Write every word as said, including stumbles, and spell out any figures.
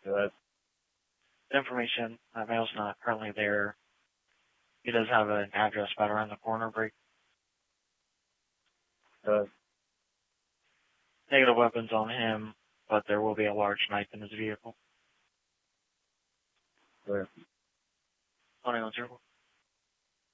Good. The information, uh, mail's not currently there. He does have an address about around the corner break. Good. Negative weapons on him, but there will be a large knife in his vehicle. Clear. twenty-one zero.